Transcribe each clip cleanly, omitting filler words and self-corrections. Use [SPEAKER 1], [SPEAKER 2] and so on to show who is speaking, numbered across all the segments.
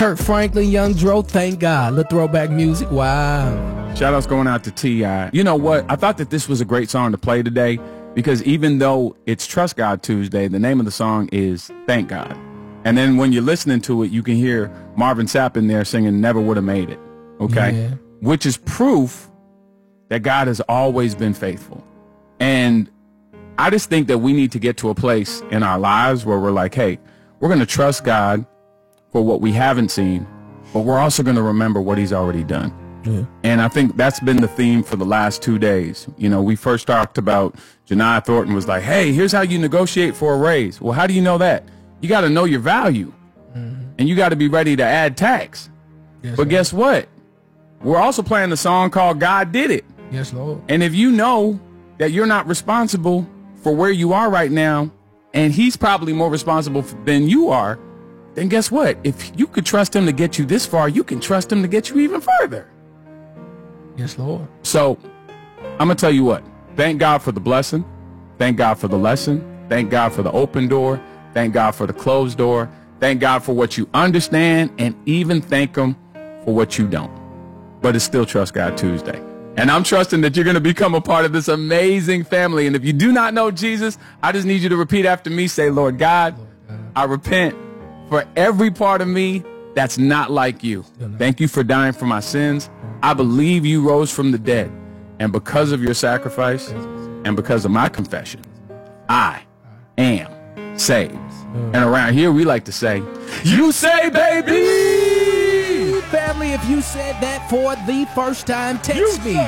[SPEAKER 1] Kirk Franklin, Young Dro, thank God. Little throwback music. Wow.
[SPEAKER 2] Shout outs going out to T.I. You know what? I thought that this was a great song to play today because even though it's Trust God Tuesday, the name of the song is Thank God. And then when you're listening to it, you can hear Marvin Sapp in there singing Never Would Have Made It. Okay?
[SPEAKER 1] Yeah.
[SPEAKER 2] Which is proof that God has always been faithful. And I just think that we need to get to a place in our lives where we're like, hey, we're going to trust God for what we haven't seen, but we're also going to remember what he's already done.
[SPEAKER 1] Yeah.
[SPEAKER 2] And I think that's been the theme for the last 2 days. You know, we first talked about Janiyah Thornton was like, hey, here's how you negotiate for a raise. Well, how do you know that? You got to know your value, and you got to be ready to add tax.
[SPEAKER 1] Yes,
[SPEAKER 2] but
[SPEAKER 1] Lord.
[SPEAKER 2] guess what? We're also playing a song called God Did It.
[SPEAKER 1] Yes, Lord.
[SPEAKER 2] And if you know that you're not responsible for where you are right now, and he's probably more responsible than you are, then guess what? If you could trust him to get you this far, you can trust him to get you even further.
[SPEAKER 1] Yes, Lord.
[SPEAKER 2] So I'm going to tell you what. Thank God for the blessing. Thank God for the lesson. Thank God for the open door. Thank God for the closed door. Thank God for what you understand, and even thank him for what you don't. But it's still Trust God Tuesday. And I'm trusting that you're going to become a part of this amazing family. And if you do not know Jesus, I just need you to repeat after me. Say, Lord God, I repent for every part of me that's not like you. Thank you for dying for my sins. I believe you rose from the dead. And because of your sacrifice and because of my confession, I am saved. And around here, we like to say, you say, baby!
[SPEAKER 1] Family, if you said that for the first time, text me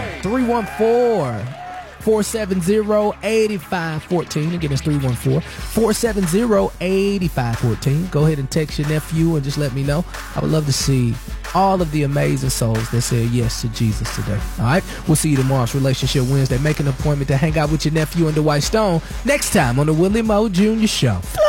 [SPEAKER 1] 314-470-8514. Again, it's 314-470-8514. Go ahead and text your nephew and just let me know. I would love to see all of the amazing souls that said yes to Jesus today. All right? We'll see you tomorrow. It's Relationship Wednesday. Make an appointment to hang out with your nephew and Dwight Stone next time on the Willie Moe Jr. Show.